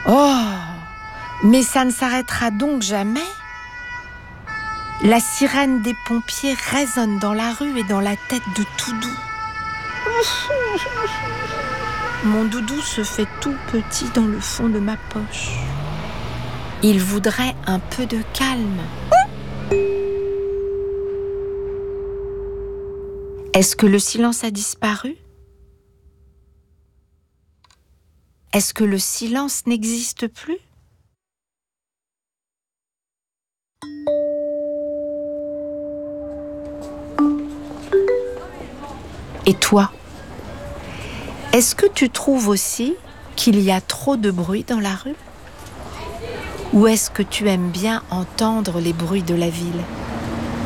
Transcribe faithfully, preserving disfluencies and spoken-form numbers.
Oh, mais ça ne s'arrêtera donc jamais? La sirène des pompiers résonne dans la rue et dans la tête de Toudou. Mon doudou se fait tout petit dans le fond de ma poche. Il voudrait un peu de calme. Est-ce que le silence a disparu? Est-ce que le silence n'existe plus? Et toi? Est-ce que tu trouves aussi qu'il y a trop de bruit dans la rue? Ou est-ce que tu aimes bien entendre les bruits de la ville ?